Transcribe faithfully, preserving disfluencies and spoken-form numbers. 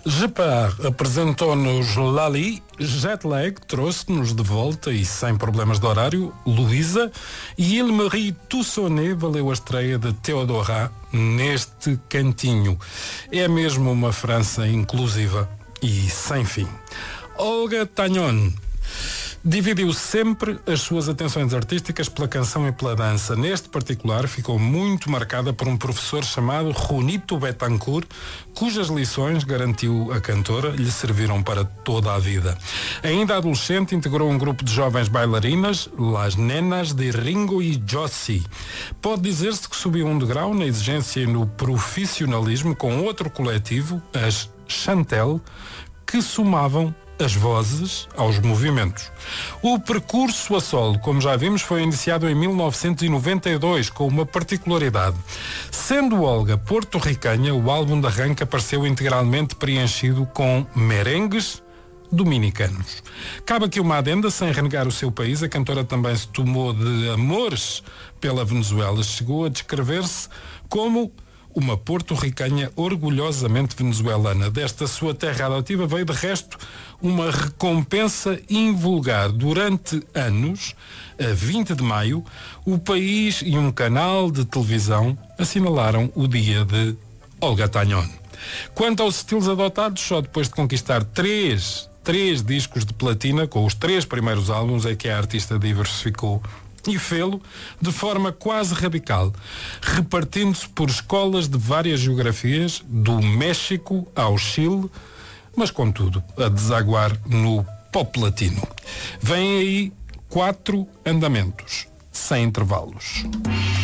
Gepard apresentou-nos Lali, Jetlag trouxe-nos de volta e sem problemas de horário, Luísa, e Ile-Marie Toussaint valeu a estreia de Theodora neste cantinho. É mesmo uma França inclusiva e sem fim. Olga Tagnon dividiu sempre as suas atenções artísticas pela canção e pela dança. Neste particular, ficou muito marcada por um professor chamado Juanito Betancourt, cujas lições, garantiu a cantora, lhe serviram para toda a vida. Ainda adolescente, integrou um grupo de jovens bailarinas, Las Nenas de Ringo e Josie. Pode dizer-se que subiu um degrau na exigência e no profissionalismo com outro coletivo, as Chantel, que somavam as vozes aos movimentos. O percurso a solo, como já vimos, foi iniciado em mil novecentos e noventa e dois, com uma particularidade. Sendo Olga porto-ricanha, o álbum de arranque apareceu integralmente preenchido com merengues dominicanos. Cabe aqui uma adenda, sem renegar o seu país, a cantora também se tomou de amores pela Venezuela. Chegou a descrever-se como uma porto-ricanha orgulhosamente venezuelana. Desta sua terra adotiva veio, de resto, uma recompensa invulgar. Durante anos, a vinte de maio, o país e um canal de televisão assinalaram o dia de Olga Tagnon. Quanto aos estilos adotados, só depois de conquistar três, três discos de platina, com os três primeiros álbuns, é que a artista diversificou e fê-lo de forma quase radical, repartindo-se por escolas de várias geografias, do México ao Chile, mas contudo a desaguar no pop latino. Vêm aí quatro andamentos, sem intervalos.